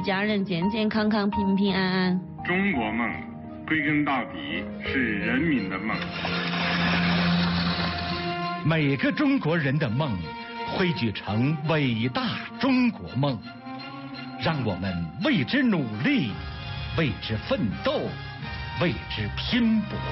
家人健健康康、平平安安。 中国梦，归根到底是人民的梦。 每个中国人的梦，汇聚成伟大中国梦。让我们为之努力，为之奋斗，为之拼搏。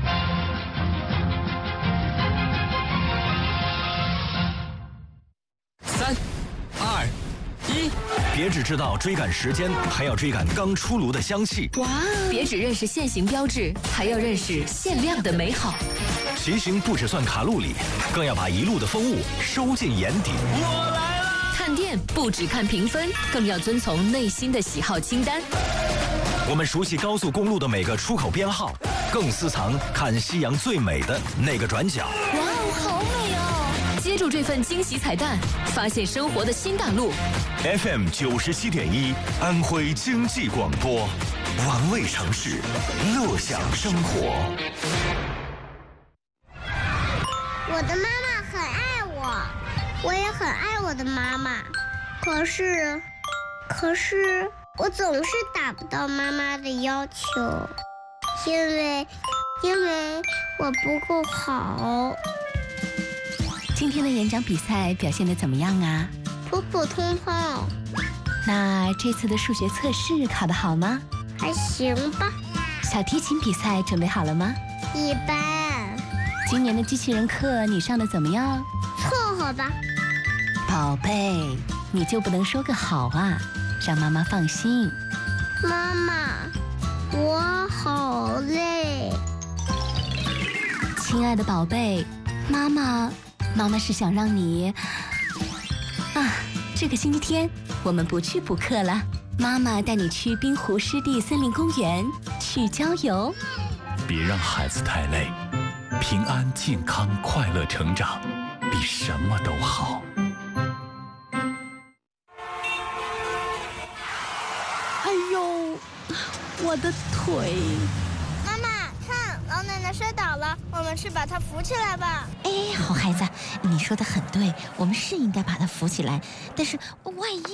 3、2、1，别只知道追赶时间，还要追赶刚出炉的香气。 哇！别只认识限行标志，还要认识限量的美好。 骑行不只算卡路里，更要把一路的风物收进眼底。我来了！ 看店不只看评分，更要遵从内心的喜好清单。 我们熟悉高速公路的每个出口编号，更私藏看夕阳最美的那个转角。 哇哦，好美哦！接住这份惊喜彩蛋，发现生活的新大陆。 FM 97.1，安徽经济广播，玩味城市，乐享生活。 我的妈妈很爱我，我也很爱我的妈妈。可是我总是达不到妈妈的要求，因为我不够好。 今天的演讲比赛表现得怎么样啊？ 普普通通。 那这次的数学测试考得好吗？ 还行吧。 小提琴比赛准备好了吗？ 一般。 今年的机器人课你上得怎么样？ 凑合吧。 宝贝，你就不能说个好啊，让妈妈放心。 妈妈，我好累。 亲爱的宝贝，妈妈是想让你这个星期天我们不去补课了，妈妈带你去滨湖湿地森林公园去郊游。 别让孩子太累，平安健康快乐成长比什么都好。 哎呦，我的腿！ 妈妈，看，老奶奶摔倒了，我们去把她扶起来吧。 哎，好孩子，你说的很对，我们是应该把她扶起来，但是万一……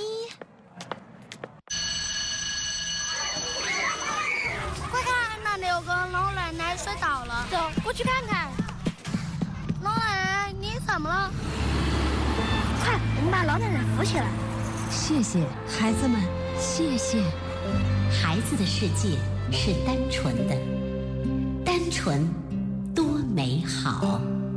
快看，那里有个老奶奶摔倒了，走，过去看看。老奶奶，你怎么了？快，我们把老奶奶扶起来。 谢谢孩子们，谢谢。孩子的世界是单纯的，单纯多美好。